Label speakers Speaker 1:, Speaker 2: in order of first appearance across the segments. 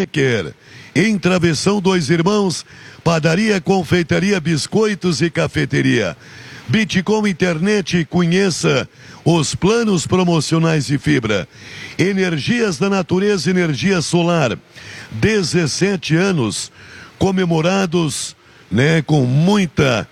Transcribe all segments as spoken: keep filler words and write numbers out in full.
Speaker 1: Becker. Em Travessão Dois Irmãos, padaria, confeitaria, biscoitos e cafeteria. Bitcom Internet, conheça os planos promocionais de fibra. Energias da Natureza, energia solar. dezessete anos comemorados, né, com muita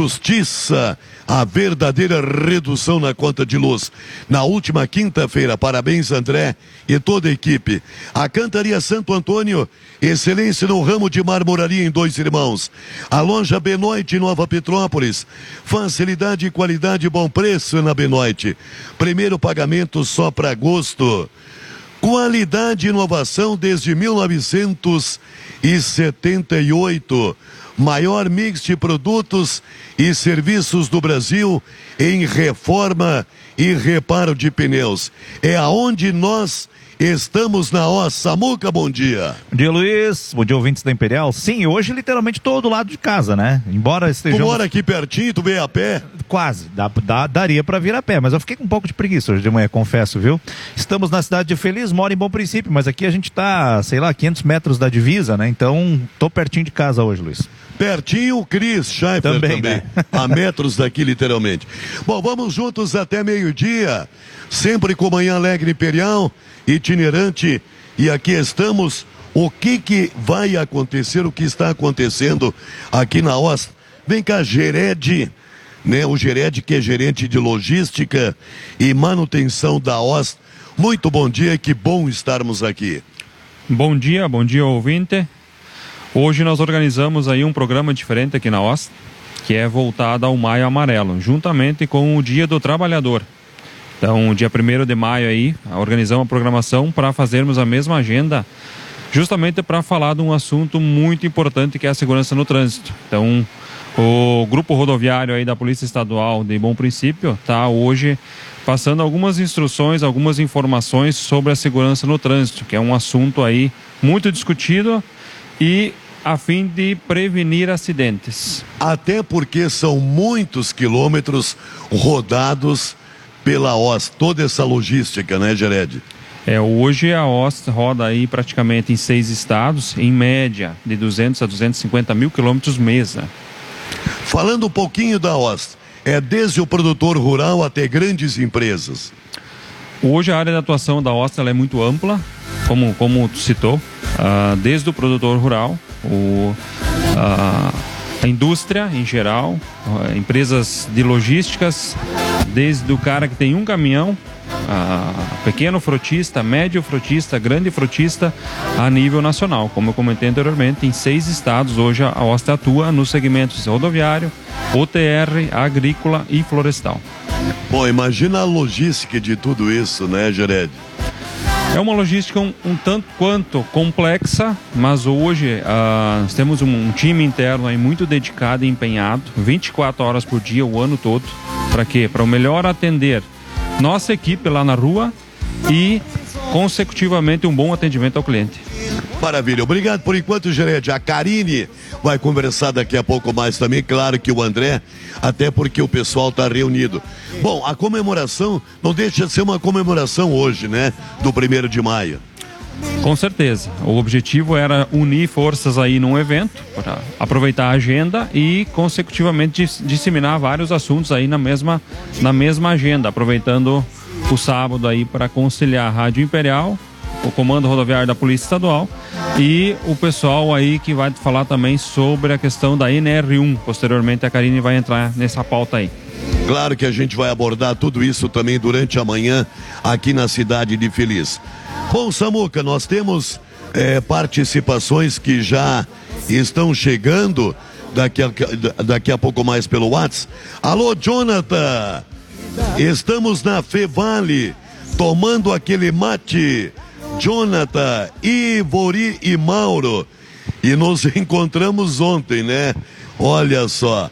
Speaker 1: justiça, a verdadeira redução na conta de luz. Na última quinta-feira, parabéns André e toda a equipe. A Cantaria Santo Antônio, excelência no ramo de marmoraria em Dois Irmãos. A loja Benoit Nova Petrópolis, facilidade, qualidade e bom preço na Benoit. Primeiro pagamento só para agosto. Qualidade e inovação desde mil novecentos e setenta e oito. Maior mix de produtos e serviços do Brasil em reforma e reparo de pneus. É aonde nós estamos na O S. Samuca, bom dia.
Speaker 2: Bom dia, Luiz. Bom dia, ouvintes da Imperial. Sim, hoje literalmente todo do lado de casa, né? Embora estejamos...
Speaker 1: Tu mora aqui pertinho, tu veio a pé?
Speaker 2: Quase. Dá, dá, daria pra vir a pé, mas eu fiquei com um pouco de preguiça hoje de manhã, confesso, viu? Estamos na cidade de Feliz, moro em Bom Princípio, mas aqui a gente tá, sei lá, quinhentos metros da divisa, né? Então, tô pertinho de casa hoje, Luiz.
Speaker 1: Pertinho o Cris Schaeffer também, também. Né? A metros daqui, literalmente. Bom, vamos juntos até meio-dia, sempre com Manhã Alegre Imperial, itinerante, e aqui estamos. O que que vai acontecer, o que está acontecendo aqui na O S? Vem cá, Gered, né? O Gered, que é gerente de logística e manutenção da O S. Muito bom dia, que bom estarmos aqui.
Speaker 3: Bom dia, bom dia, ouvinte. Hoje nós organizamos aí um programa diferente aqui na O S, que é voltado ao Maio Amarelo, juntamente com o Dia do Trabalhador. Então, dia primeiro de maio aí, organizamos a programação para fazermos a mesma agenda, justamente para falar de um assunto muito importante, que é a segurança no trânsito. Então, o grupo rodoviário aí da Polícia Estadual de Bom Princípio está hoje passando algumas instruções, algumas informações sobre a segurança no trânsito, que é um assunto aí muito discutido e a fim de prevenir acidentes.
Speaker 1: Até porque são muitos quilômetros rodados pela O S, toda essa logística, né, Gered?
Speaker 3: É, hoje a O S roda aí praticamente em seis estados, em média de duzentos a duzentos e cinquenta mil quilômetros mês. Né?
Speaker 1: Falando um pouquinho da O S, é desde o produtor rural até grandes empresas.
Speaker 3: Hoje a área de atuação da O S ela é muito ampla, como, como tu citou, uh, desde o produtor rural, o, uh, a indústria em geral, uh, empresas de logísticas, desde o cara que tem um caminhão, uh, pequeno frotista, médio frotista, grande frotista, a nível nacional. Como eu comentei anteriormente, em seis estados hoje a O S atua nos segmentos rodoviário, O T R, agrícola e florestal.
Speaker 1: Bom, imagina a logística de tudo isso, né, Gered?
Speaker 3: É uma logística um, um tanto quanto complexa, mas hoje uh, nós temos um, um time interno aí muito dedicado e empenhado, vinte e quatro horas por dia, o ano todo. Para quê? Para o melhor atender nossa equipe lá na rua e, consecutivamente, um bom atendimento ao cliente.
Speaker 1: Maravilha, obrigado por enquanto, Gered. A Karine vai conversar daqui a pouco mais também, claro que o André, até porque o pessoal está reunido. Bom, a comemoração não deixa de ser uma comemoração hoje, né, do primeiro de maio.
Speaker 3: Com certeza, o objetivo era unir forças aí num evento, para aproveitar a agenda e consecutivamente disseminar vários assuntos aí na mesma, na mesma agenda, aproveitando o sábado aí para conciliar a Rádio Imperial, o Comando Rodoviário da Polícia Estadual e o pessoal aí que vai falar também sobre a questão da N R um. Posteriormente a Karine vai entrar nessa pauta aí.
Speaker 1: Claro que a gente vai abordar tudo isso também durante a manhã aqui na cidade de Feliz. Bom, Samuca, nós temos é, participações que já estão chegando daqui a, daqui a pouco mais pelo WhatsApp. Alô, Jonathan! Estamos na Fevale, tomando aquele mate. Jonathan, Ivori e Mauro. E nos encontramos ontem, né? Olha só.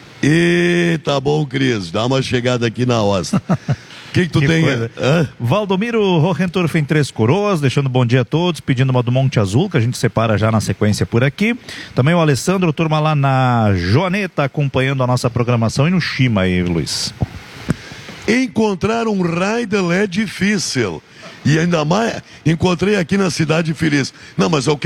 Speaker 1: E tá bom, Cris, dá uma chegada aqui na O S. O que, que tu que tem? Hã?
Speaker 2: Valdomiro Rohentorf em Três Coroas, deixando bom dia a todos, pedindo uma do Monte Azul, que a gente separa já na sequência por aqui. Também o Alessandro, turma lá na Joaneta, acompanhando a nossa programação, e no Shima aí, Luiz.
Speaker 1: Encontrar um rider é difícil. E ainda mais, encontrei aqui na Cidade Feliz. Não, mas eu quero